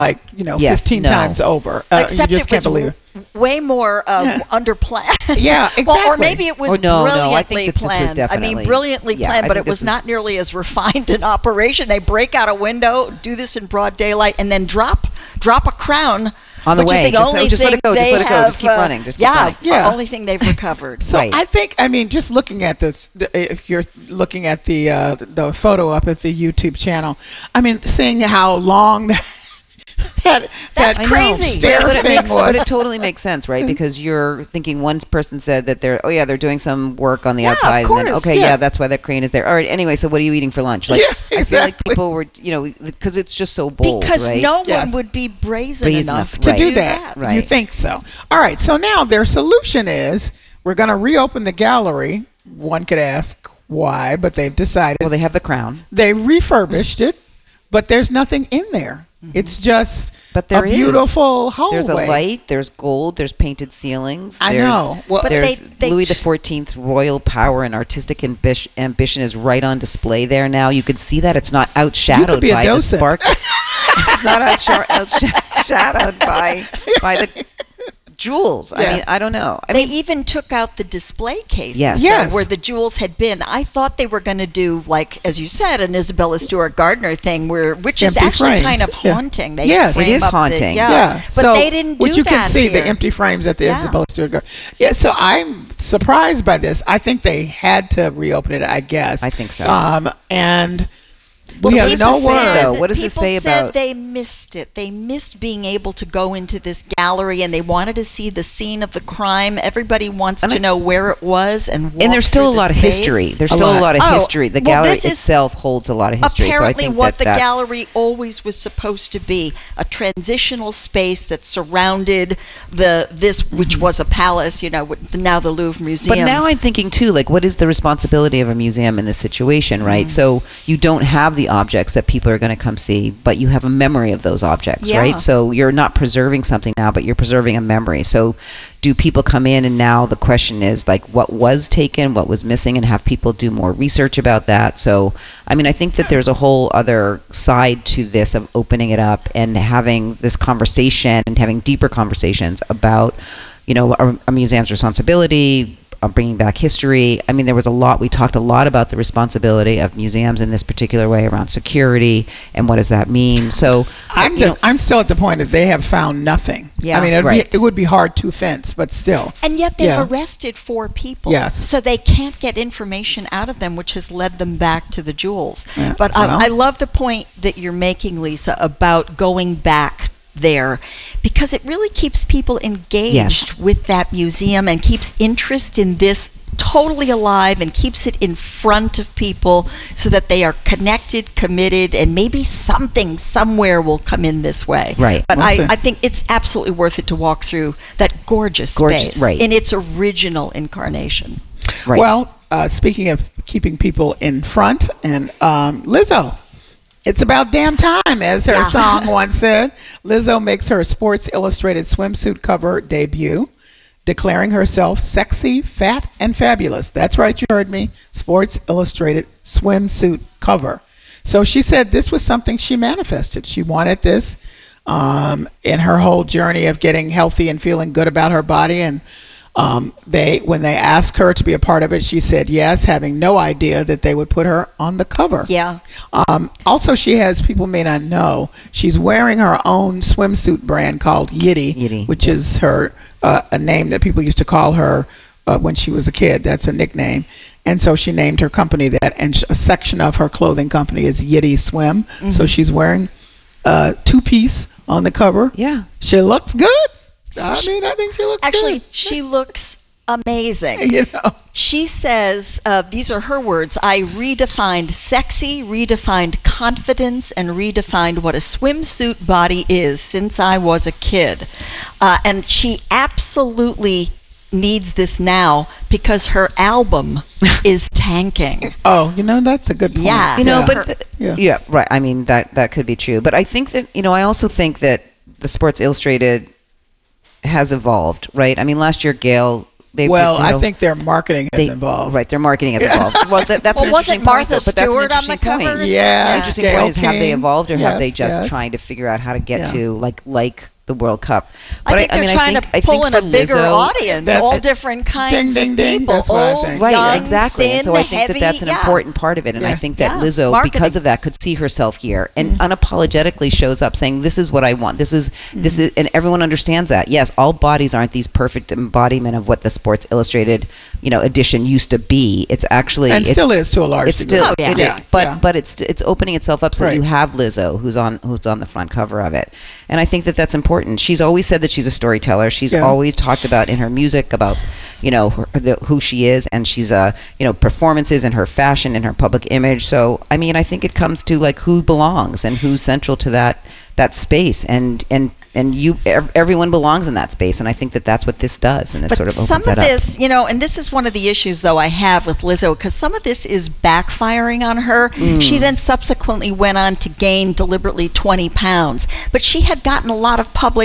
like, Yes, 15 no. times over. Except you just it was can't believe it. way more underplanned. Yeah, exactly. Well, or maybe it was Oh, no, brilliantly I think that this was planned. I definitely- mean, brilliantly yeah, planned, I but think it was this was- not nearly as refined an operation. They break out a window, do this in broad daylight, and then drop a crown. On the which way. is the only Just let thing it go. Just they let it go. have, Just keep running. Just keep running. Yeah. the only thing they've recovered. So Right. I think, just looking at this, if you're looking at the photo up at the YouTube channel, seeing how long That's that crazy. stair But it thing makes, was. but it totally makes sense, right? Because you're thinking one person said that they're doing some work on the Yeah, of outside, and then course. okay, Yeah. yeah, that's why that crane is there. All right, anyway, so what are you eating for lunch? Like, Yeah, I feel like exactly. people were, because it's just so bold, Because right? no Yes. one would be brazen Brazen enough enough, to right. do do that. Right. You think so? All right. So now their solution is we're going to reopen the gallery. One could ask why, but they've decided. Well, they have the crown. They refurbished it, but there's nothing in there. It's just But there a is. beautiful hallway. There's a light. There's gold. There's painted ceilings. I there's, know. Well, But there's they Louis XIV's royal power and artistic ambition is right on display there now. You could see that it's not outshadowed be a by the docent. spark. It's not outshadowed by the jewels. Yeah. I mean, I don't know. I They mean, even took out the display cases Yes. Yes. where the jewels had been. I thought they were going to do, like, as you said, an Isabella Stewart Gardner thing, which is Empty actually frames. kind of Yeah. haunting. They Yes. frame It is up the- haunting. Yeah. But so, they didn't do which you that can see here. the empty frames at the Yeah. Isabella Stewart Gardner. Yeah. So I'm surprised by this. I think they had to reopen it. I guess. I think so. And Well, we what have does no it say, word. though? What does it People say said about- they missed it. They missed being able to go into this gallery, and they wanted to see the scene of the crime. Everybody wants to know where it was and walk and there's still a through lot the of history. space. There's A still lot. a lot of Oh, history. The well, gallery this is itself holds a lot of history. Apparently, so I think what the that's gallery always was supposed to be, a transitional space that surrounded this, which was a palace, now the Louvre Museum. But now I'm thinking too, like, what is the responsibility of a museum in this situation, right? So you don't have the objects that people are going to come see, but you have a memory of those objects, Yeah. right? So you're not preserving something now, but you're preserving a memory. So do people come in and now the question is, like, what was taken, what was missing, and have people do more research about that? So, I mean, I think that there's a whole other side to this of opening it up and having this conversation and having deeper conversations about, a museum's responsibility, bringing back history. I mean, there was a lot. We talked a lot about the responsibility of museums in this particular way around security and what does that mean. So I'm still at the point that they have found nothing. Yeah. I mean, Right. it would be hard to fence, but still. And yet they've Yeah. arrested 4 people. Yes. So they can't get information out of them, which has led them back to the jewels. Yeah, But well. I love the point that you're making, Lisa, about going back there, because it really keeps people engaged Yes. with that museum and keeps interest in this totally alive and keeps it in front of people so that they are connected, committed, and maybe something somewhere will come in this way. Right. But Well said. I think it's absolutely worth it to walk through that gorgeous space right. in its original incarnation. right. Well, speaking of keeping people in front, and Lizzo. It's about damn time, as her Yeah. song once said. Lizzo makes her Sports Illustrated swimsuit cover debut, declaring herself sexy, fat, and fabulous. That's right, you heard me. Sports Illustrated swimsuit cover. So she said this was something she manifested. She wanted this in her whole journey of getting healthy and feeling good about her body. And when they asked her to be a part of it, she said yes, having no idea that they would put her on the cover. Yeah. Also, she has, people may not know, she's wearing her own swimsuit brand called Yitty, Yitty. which is her a name that people used to call her when she was a kid. That's a nickname. And so she named her company that, and a section of her clothing company is Yitty Swim. So she's wearing a 2-piece on the cover. Yeah. She looks good. I think she looks Actually, good. she looks amazing. You know. She says, these are her words, I redefined sexy, redefined confidence, and redefined what a swimsuit body is since I was a kid. And she absolutely needs this now because her album is tanking. Oh, that's a good point. Yeah. But Yeah. right. I mean, that could be true. But I think that, I also think that the Sports Illustrated has evolved, right? I mean, last year Gail Well, you know, I think their marketing is involved. Right, their marketing is involved. Well, that's an wasn't interesting Martha point, though, but that's an Stewart on the interesting cover? point. Yeah, The interesting Gayle point is, have they King. evolved, or have they Yes, just yes. trying to figure out how to get Yeah. to like the World Cup? I think they're trying to pull in a bigger audience, That's- all different kinds ding, of ding, people, that's what I old, think. Right, young, exactly. thin, And so I think heavy, that that's an important part of it. And I Yeah. think that Yeah. Lizzo, Marketing. because of that, could see herself here and unapologetically shows up saying, "This is what I want. This is," and everyone understands that. Yes, all bodies aren't these perfect embodiment of what the Sports Illustrated, edition used to be. It's actually And still is to a large It's degree. still, yeah. it Yeah, is, but yeah. but it's opening itself up so that Right. you have Lizzo who's on the front cover of it, and I think that that's important. She's always said that she's a storyteller. She's Yeah. always talked about in her music about who she is, and she's performances and her fashion and her public image. So I mean, I think it comes to like who belongs and who's central to that space, and everyone belongs in that space, and I think that that's what this does, and it But sort of opens some of that up. this, and this is one of the issues, though, I have with Lizzo, because some of this is backfiring on her. She then subsequently went on to gain deliberately 20 pounds, but she had gotten a lot of public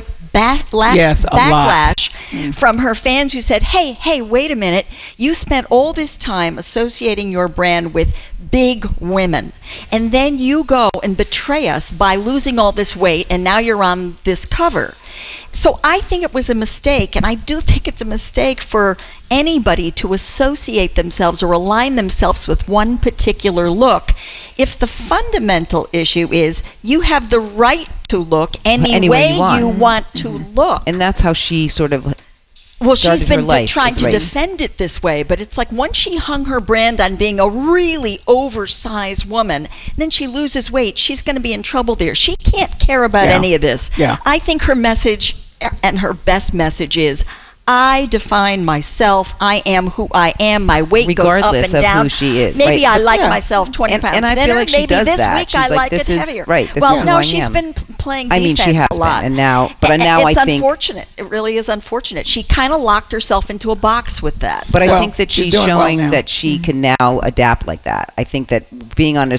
Yes, a lot. backlash from her fans who said, hey, wait a minute, you spent all this time associating your brand with big women, and then you go and betray us by losing all this weight, and now you're on this cover. So I think it was a mistake, and I do think it's a mistake for anybody to associate themselves or align themselves with one particular look. If the fundamental issue is you have the right to look any way you want to look. And that's how she sort of Well, she's started her been life, trying is to right. defend it this way, but it's like once she hung her brand on being a really oversized woman, then she loses weight, she's going to be in trouble there. She can't care about Yeah. any of this. Yeah. I think her message, and her best message, is I define myself. I am who I am. My weight goes up Regardless and of down. who she is, Maybe right. I like Yeah. myself 20 And- pounds and I thinner. feel like she Maybe does this that. week She's I like, like this it is- heavier. right, this well, is who no, I she's am. been playing I defense mean, she has a lot. been, and now it's I think. unfortunate. It really is unfortunate. She kind of locked herself into a box with that. But I Well, think that she's she's doing well showing now. that she can now adapt like that. I think that being on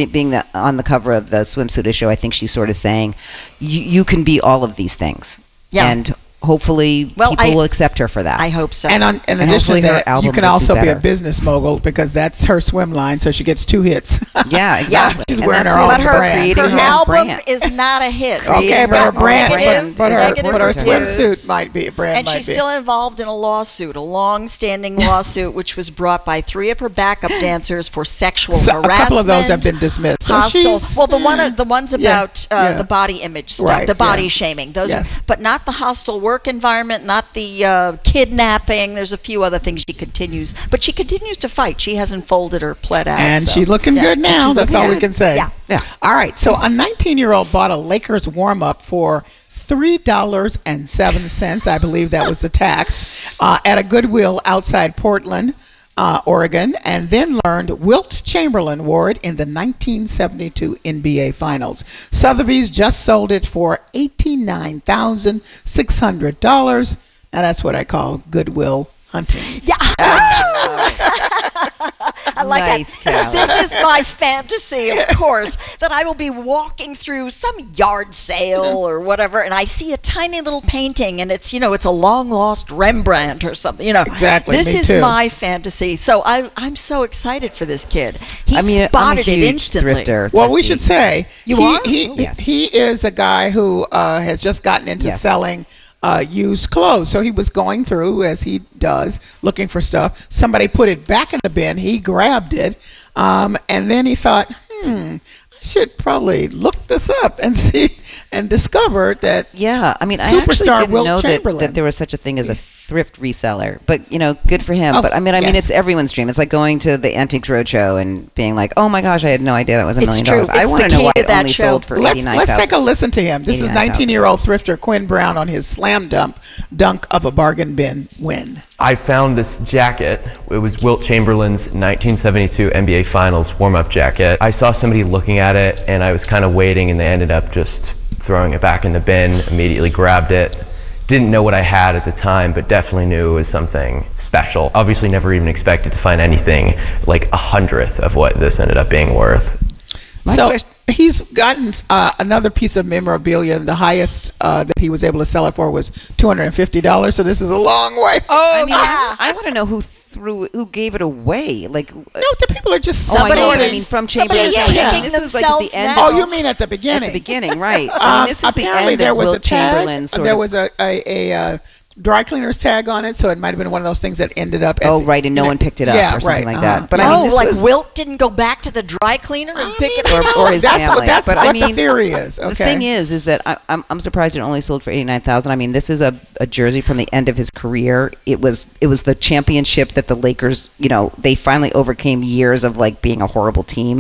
the cover of the swimsuit issue, I think she's sort of saying, you can be all of these things, Yeah. and hopefully Well, people will accept her for that. I hope so. And in And addition hopefully to her that, album you can will do also be a better. business mogul because that's her swim line, so she gets 2 hits. Yeah, exactly. She's And wearing that's her it. own but her, brand. Creating her her own album brand. is not a hit. Okay, It's but her got brand, negative- but her negative reviews. swimsuit might be a brand. And might she's be. still involved in a lawsuit, a long-standing lawsuit, which was brought by 3 of her backup dancers for sexual So harassment. a couple of those have been dismissed. So Hostile. she's- Well, the ones Yeah, about yeah. the body image stuff, Right, the body yeah. shaming, those, Yes. but not the hostile work environment, not the kidnapping. There's a few other things she continues to fight. She hasn't folded or pled out. And so, she's looking yeah. good now. She's That's looking all we good. can say. Yeah. Yeah. All right. So a 19-year-old bought a Lakers warm-up for $3.07. I believe that was the tax at a Goodwill outside Portland, Oregon, and then learned Wilt Chamberlain wore it in the 1972 NBA Finals. Sotheby's just sold it for $89,600. Now that's what I call Goodwill hunting. Yeah. I like Nice, it. Cal. This is my fantasy, of course, that I will be walking through some yard sale or whatever, and I see a tiny little painting, and it's it's a long lost Rembrandt or something. Exactly, This me is too. my fantasy. So I'm so excited for this kid. He I'm a spotted it huge instantly. thrifter. Well, we thrifty. should say You he, are? he, Yes. he is a guy who has just gotten into Yes. selling used clothes. So he was going through, as he does, looking for stuff. Somebody put it back in the bin. He grabbed it, and then he thought, I should probably look this up and see, and discovered that Yeah, I mean, I actually Superstar didn't Wilt know Chamberlain. that there was such a thing as a thrift reseller. But good for him. Oh, but I mean, yes. it's everyone's dream. It's like going to the Antiques Roadshow and being like, "Oh my gosh, I had no idea that was $1 It's million." true. I It's want the to know key why to it that only show. sold for let's 89,000. take a listen to him. This is 89,000. 19-year-old thrifter Quinn Brown on his slam dunk of a bargain bin win. I found this jacket. It was Wilt Chamberlain's 1972 NBA Finals warm-up jacket. I saw somebody looking at it, and I was kind of waiting, and they ended up just throwing it back in the bin, immediately grabbed it. Didn't know what I had at the time, but definitely knew it was something special. Obviously never even expected to find anything like 100th of what this ended up being worth. He's gotten another piece of memorabilia. The highest that he was able to sell it for was $250. So this is a long way. I mean, I want to know who gave it away. Like, No, the people are just I know. supporting. I mean, from Chamberlain's somebody is kicking. kicking This was like themselves the end. now. Oh, you mean at the beginning? At the beginning, right? I mean, this is the apparently end there of was Wilt a tag. Chamberlain's sort There of. was a dry cleaner's tag on it, so it might have been one of those things that ended up. Oh, right, and no one picked it up or something like that. But I mean, Oh, this like was, Wilt didn't go back to the dry cleaner and pick it up. or his that's family. What, that's but what I mean, the theory is. Okay. The thing is that I'm surprised it only sold for $89,000. I mean, this is a jersey from the end of his career. It was the championship that the Lakers, they finally overcame years of like being a horrible team.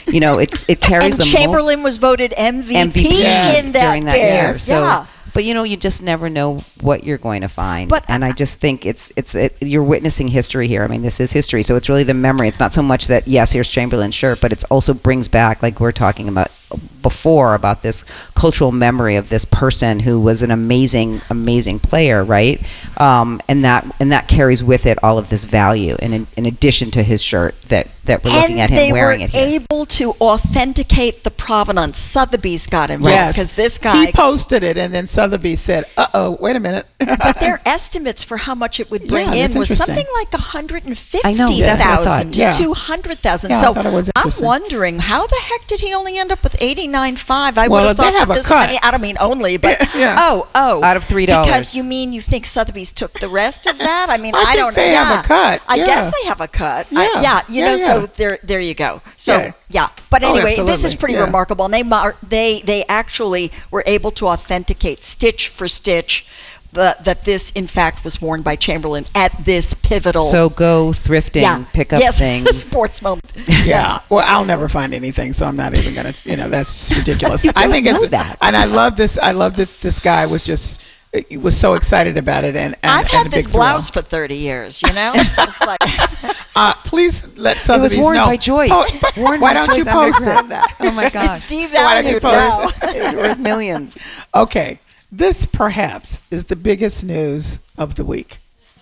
It carries And the Chamberlain was voted MVP yes, in that during that game. year. So, Yeah. but you just never know what you're going to find. But and I just think you're witnessing history here. I mean, this is history, so it's really the memory. It's not so much that yes, here's Chamberlain's shirt, but it also brings back, like we're talking about before, about this cultural memory of this person who was an amazing player, right? And that carries with it all of this value, in addition to his shirt that we're looking at him wearing it here. And they were able to authenticate the provenance. Sotheby's got involved Yes, because this guy. he posted it, and then Sotheby's said, "Uh-oh, wait a minute." But their estimates for how much it would bring Yeah, in that's was interesting. something like 150,000 I know, that's what I thought. to Yeah. 200,000. Yeah, I So thought it was I'm interesting. wondering how the heck did he only end up with 89.5? I Well, would have they thought have that a this. cut. I don't mean only, but Yeah. oh, Out of $3. Because you think Sotheby's took the rest of that? I mean, I I, think don't. they yeah. have a cut, I yeah. guess they have a cut. Yeah. Yeah. So there you go. So Yeah. yeah. But Oh, anyway, this is absolutely. pretty Yeah. remarkable, and they actually were able to authenticate stitch for stitch that this in fact was worn by Chamberlain at this pivotal. So go thrifting, pick up yes, things. sports moment. Yeah. Well, I'll never find anything, so I'm not even gonna. That's ridiculous. You I don't think know it's that. and I love this. I love that this guy was just he was so excited about it, and I've and had a this big thrill. blouse for 30 years. It's like. Please let It Sotheby's was worn know. by Joyce. Why Worn by don't you Joyce. I'm gonna post grab it? that. Oh my God. Steve Why don't you Valued post now. It's worth millions. Okay, this perhaps is the biggest news of the week.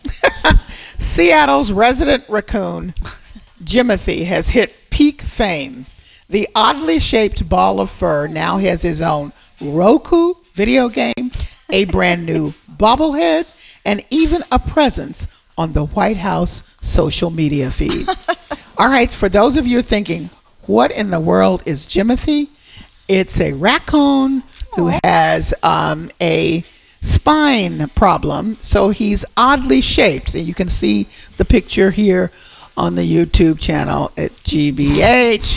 Seattle's resident raccoon, Jimothy, has hit peak fame. The oddly shaped ball of fur now has his own Roku video game, a brand new bobblehead, and even a presence on the White House social media feed. All right, for those of you thinking, what in the world is Jimothy? It's a raccoon who has a spine problem, so he's oddly shaped. And you can see the picture here on the YouTube channel at GBH.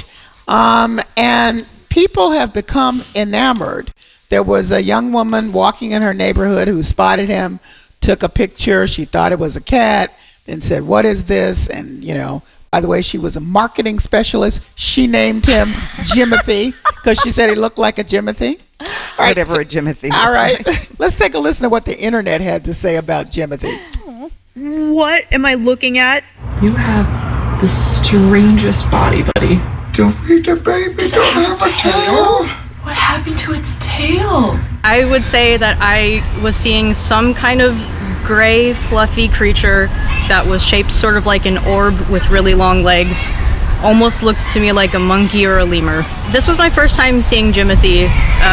And people have become enamored. There was a young woman walking in her neighborhood who spotted him, took a picture. She thought it was a cat, then said, "What is this?" And, by the way, she was a marketing specialist. She named him Jimothy because she said he looked like a Jimothy. All right. Whatever a Jimothy. All looks right. like. Let's take a listen to what the internet had to say about Jimothy. What am I looking at? You have the strangest body, buddy. Don't be the baby. Does it have a tail? What happened to its tail? I would say that I was seeing some kind of gray, fluffy creature that was shaped sort of like an orb with really long legs. Almost looks to me like a monkey or a lemur. This was my first time seeing Jimothy,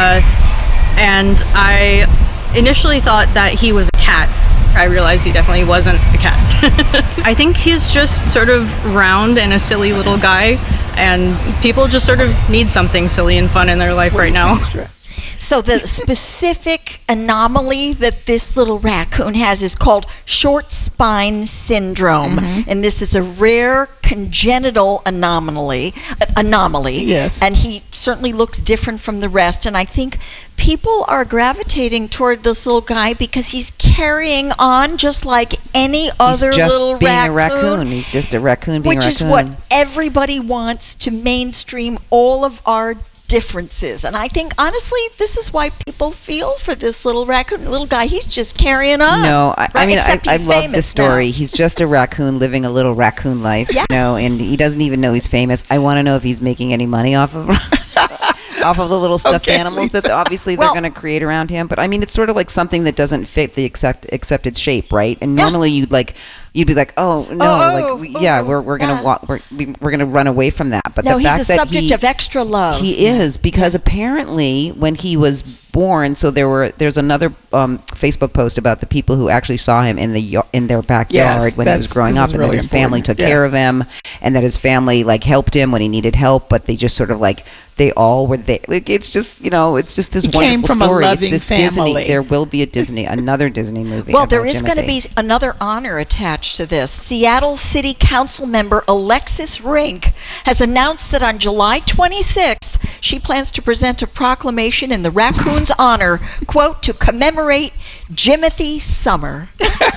and I initially thought that he was a cat. I realized he definitely wasn't a cat. I think he's just sort of round and a silly little guy, and people just sort of need something silly and fun in their life right now. So the specific anomaly that this little raccoon has is called short spine syndrome, and this is a rare congenital anomaly. Yes. And he certainly looks different from the rest. And I think people are gravitating toward this little guy because he's carrying on just like any other He's just little being raccoon. a raccoon. He's just a raccoon being Which a is raccoon. what everybody wants, to mainstream all of our differences. And I think, honestly, this is why people feel for this little raccoon, little guy. He's just carrying on. No, I right? mean, Except I he's love famous this story. now. He's just a raccoon living a little raccoon life, Yeah. and he doesn't even know he's famous. I want to know if he's making any money off of off of the little stuffed Okay, animals that Lisa. obviously Well- they're going to create around him. But I mean, it's sort of like something that doesn't fit the accepted shape, right? And normally you'd like you'd be like, oh no, we're gonna walk, we're gonna run away from that. But No, the he's fact a that subject of extra love. he is, because apparently when he was born, so there's another Facebook post about the people who actually saw him in their backyard when he was growing up, and really that his family important. took care of him, and that his family like helped him when he needed help, but they just sort of like they all were there. Like, it's just it's just this He came wonderful from a story. loving It's this family. Disney. There will be another Disney movie. Well, about there is going to Timothy. be another honor attached to this. Seattle City Council member Alexis Rink has announced that on July 26th, she plans to present a proclamation in the raccoon's honor, quote, to commemorate Jimothy Summer.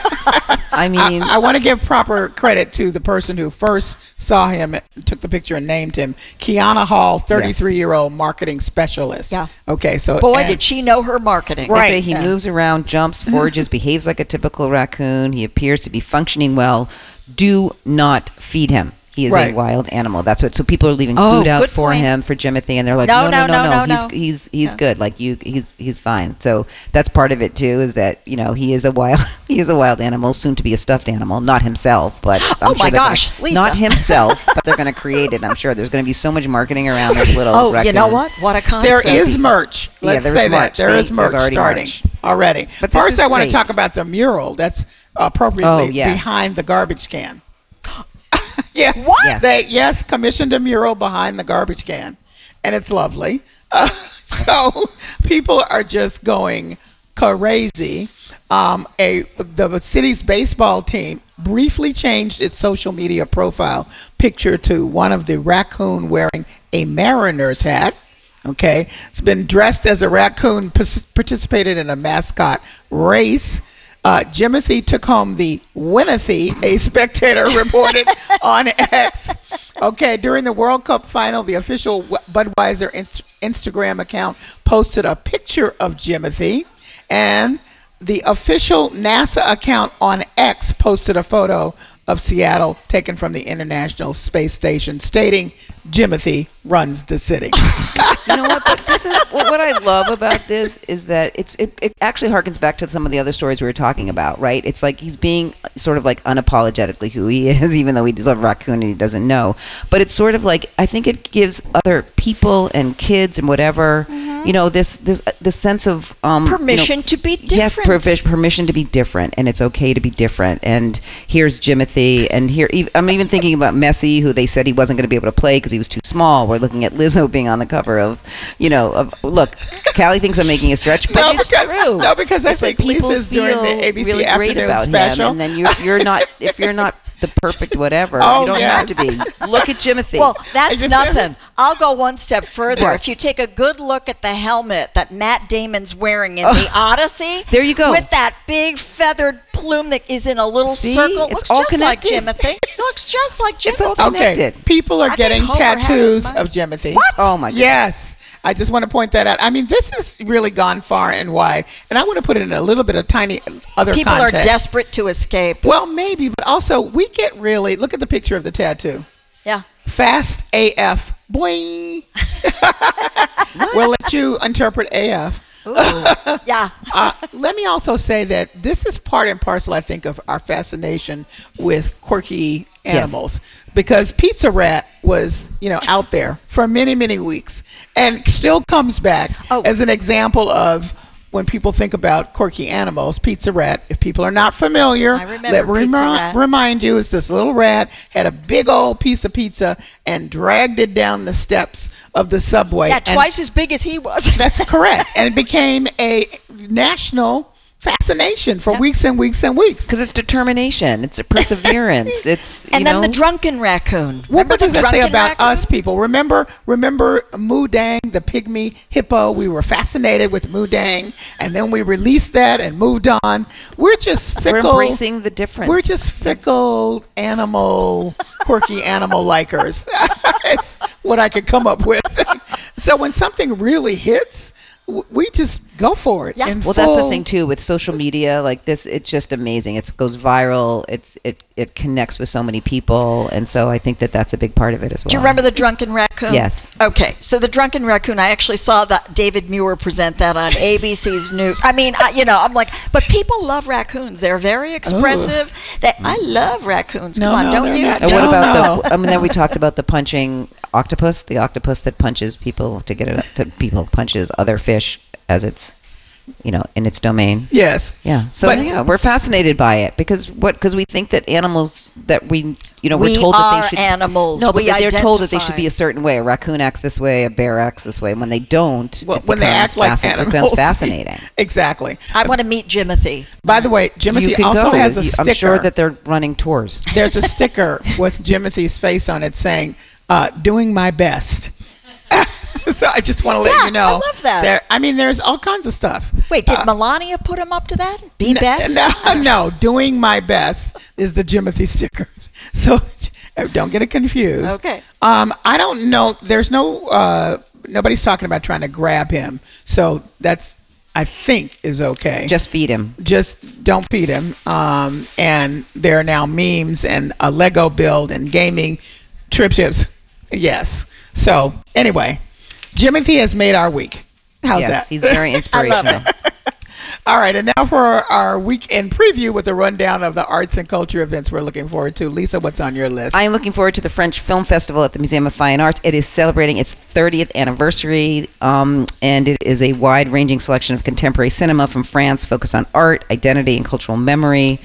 I mean, I want to give proper credit to the person who first saw him, took the picture, and named him Kiana Hall, 33-year-old marketing specialist. Yeah. Okay, so Boy, did she know her marketing. They say he moves around, jumps, forages, behaves like a typical raccoon. He appears to be functioning well. Do not feed him. He is Right. a wild animal. That's what. So people are leaving Oh, food out good for point. him for Jimothy, and they're like, No. no. He's good. Like he's fine. So that's part of it too. Is that he is a wild animal, soon to be a stuffed animal, not himself, but I'm Oh sure my they're gosh, gonna, Lisa. not himself, but they're going to create it. I'm sure there's going to be so much marketing around this little. Oh, raccoon. you know what? What a there concept. is merch. Yeah, Let's there's say that. merch. There See, is merch there's already starting merch. already. But this First, is I want to great. talk about the mural that's appropriately Oh, yes. behind the garbage can. Yes. What? Yes. They commissioned a mural behind the garbage can, and it's lovely. So people are just going crazy. The city's baseball team briefly changed its social media profile picture to one of the raccoon wearing a Mariners hat. Okay, it's been dressed as a raccoon, participated in a mascot race. Jimothy took home the Winothy, a spectator reported on X. Okay, during the World Cup final, the official Budweiser Instagram account posted a picture of Jimothy, and the official NASA account on X posted a photo of Seattle taken from the International Space Station, stating Jimothy runs the city. You know what? But this is what I love about this is that it actually harkens back to some of the other stories we were talking about, right? It's like he's being sort of like unapologetically who he is, even though he's a raccoon and he doesn't know. But it's sort of like, I think it gives other people and kids and whatever, this sense of Permission to be different. Yes, permission to be different, and it's okay to be different. And here's Jimothy, and here I'm even thinking about Messi, who they said he wasn't going to be able to play because he was too small. We're looking at Lizzo being on the cover of, look, Callie thinks I'm making a stretch, but it's true. No, because I It's think like people Lisa's doing the feel ABC really great afternoon about special. him, and then you're not, if you're not the perfect whatever, Oh, you don't yes. have to be. Look at Jimothy. Well, that's Is it- nothing. I'll go one step further. What? If you take a good look at the helmet that Matt Damon's wearing in the Odyssey, There you go. with that big feathered plume that is in a little See? circle, It's looks all just like connected. Jimothy. Looks just like It's all Jimothy. Okay, connected. people are I think getting Homer had it in tattoos mind. of Jimothy. What? Oh my goodness. Yes. I just want to point that out. I mean, this has really gone far and wide, and I want to put it in a little bit of tiny other People context. are desperate to escape. Well, maybe, but also we get really look at the picture of the tattoo. Yeah. Fast AF. Boing. We'll let you interpret AF. Ooh. Yeah. Let me also say that this is part and parcel, I think, of our fascination with quirky animals. Because Pizza Rat was, out there for many, many weeks and still comes back as an example of when people think about quirky animals. Pizza Rat, if people are not familiar, I remember Pizza Rat. remind you, it's this little rat had a big old piece of pizza and dragged it down the steps of the subway. Yeah, And twice as big as he was. that's correct. And it became a national fascination for weeks and weeks and weeks. Because it's determination, it's a perseverance, it's And then the drunken raccoon. What Remember does the that say drunken about raccoon? us people? Remember Moodang, the pygmy hippo? We were fascinated with Moodang, and then we released that and moved on. We're just fickle. We're embracing the difference. We're just fickle animal, quirky animal likers. It's what I could come up with. So when something really hits, we just go for it. Yeah. in Well, that's the full- thing too with social media. Like this, it's just amazing. It goes viral. It connects with so many people, and so I think that that's a big part of it as well. Do you remember the drunken raccoon? Yes. Okay, so the drunken raccoon, I actually saw that David Muir present that on ABC's News. I mean, I'm like, but people love raccoons. They're very expressive. I love raccoons. No, Come on, no, don't they're you? not. And what No, about no. then we talked about the punching octopus, the octopus that punches people to get it to people punches other fish as it's, in its domain. Yes. Yeah. So But- we're fascinated by it because we think that animals that we're We told that are they should animals. No, but We they're told that they should identify. be a certain way. A raccoon acts this way, a bear acts this way. When they don't, Well, it when they becomes act like it animals. becomes fascinating. Exactly. I want to meet Jimothy. By the way, You Jimothy can also go. has a sticker. I'm sure that they're running tours. There's a sticker with Jimothy's face on it saying, doing my best. So I just want to let Yeah, you know. I love that. There's all kinds of stuff. Wait, did Melania put him up to that? Be best? No, doing my best is the Jimothy stickers. So don't get it confused. Okay. I don't know. There's nobody's talking about trying to grab him. So that's, I think, is okay. Just feed him. Just don't feed him. And there are now memes and a Lego build and gaming chips. Yes. So anyway, Jimothy has made our week. How's Yes, that? he's very inspirational. love it. All right, and now for our weekend preview with a rundown of the arts and culture events we're looking forward to. Lisa, what's on your list? I am looking forward to the French Film Festival at the Museum of Fine Arts. It is celebrating its 30th anniversary, and it is a wide-ranging selection of contemporary cinema from France focused on art, identity, and cultural memory.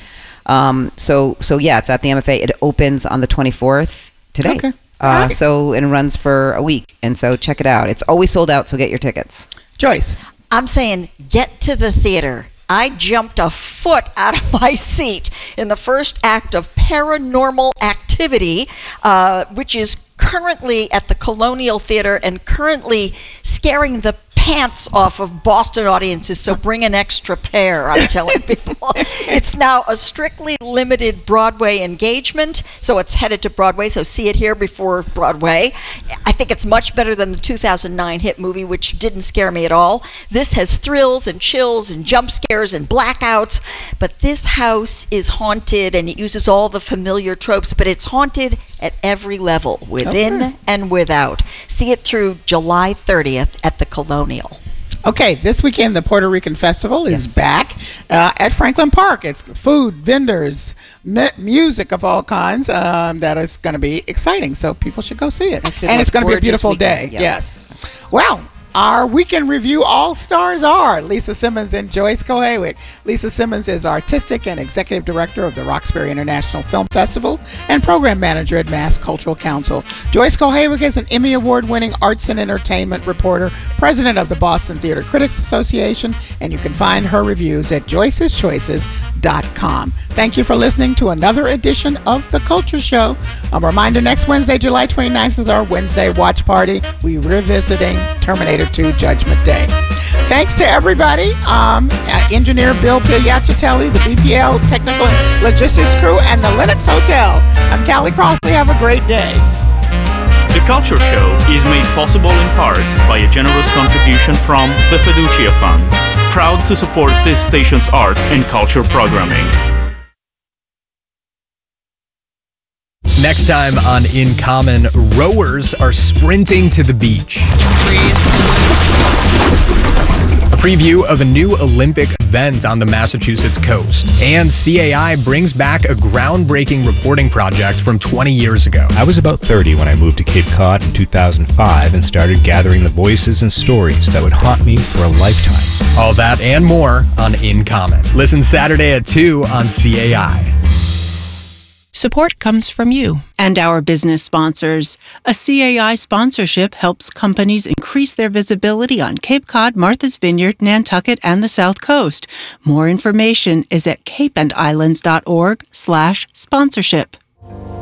So yeah, it's at the MFA. It opens on the 24th today. Okay. All right. And runs for a week. And so check it out. It's always sold out, so get your tickets. Joyce. I'm saying get to the theater. I jumped a foot out of my seat in the first act of Paranormal Activity, which is currently at the Colonial Theater and currently scaring the pants off of Boston audiences, so bring an extra pair, I'm telling people. It's now a strictly limited Broadway engagement, so it's headed to Broadway, so see it here before Broadway. I think it's much better than the 2009 hit movie, which didn't scare me at all. This has thrills and chills and jump scares and blackouts, but this house is haunted and it uses all the familiar tropes, but it's haunted at every level, within and without. See it through July 30th at the Colonial. Okay, this weekend the Puerto Rican Festival is back at Franklin Park. It's food, vendors, music of all kinds. That is going to be exciting, so people should go see it. It's And it's going to be a gorgeous beautiful day. weekend, yeah. Yes. Well, our weekend review all-stars are Lisa Simmons and Joyce Kohaywick. Lisa Simmons is Artistic and Executive Director of the Roxbury International Film Festival and Program Manager at Mass Cultural Council. Joyce Kohaywick is an Emmy Award-winning arts and entertainment reporter, President of the Boston Theater Critics Association, and you can find her reviews at joyceschoices.com. Thank you for listening to another edition of The Culture Show. A reminder, next Wednesday, July 29th is our Wednesday watch party. We're revisiting Terminator 2 Judgment Day. Thanks to everybody, engineer Bill Pigliacitelli, the BPL technical and logistics crew, and the Lennox Hotel. I'm Callie Crossley. Have a great day. The Culture Show is made possible in part by a generous contribution from the Fiducia Fund, proud to support this station's arts and culture programming. Next time on In Common, rowers are sprinting to the beach. A preview of a new Olympic event on the Massachusetts coast. And CAI brings back a groundbreaking reporting project from 20 years ago. I was about 30 when I moved to Cape Cod in 2005 and started gathering the voices and stories that would haunt me for a lifetime. All that and more on In Common. Listen Saturday at 2 on CAI. Support comes from you and our business sponsors. A CAI sponsorship helps companies increase their visibility on Cape Cod, Martha's Vineyard, Nantucket, and the South Coast. More information is at capeandislands.org/sponsorship.